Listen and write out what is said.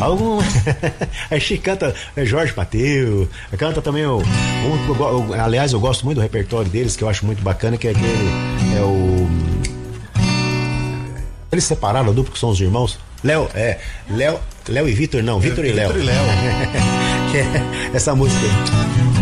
Algum. A gente canta Jorge Mateus, canta também aliás, eu gosto muito do repertório deles, que eu acho muito bacana, que é aquele. É o. Eles separaram a dupla, que são os irmãos. Léo e Vitor, não, Vitor e Léo. Vitor e Léo. Essa música.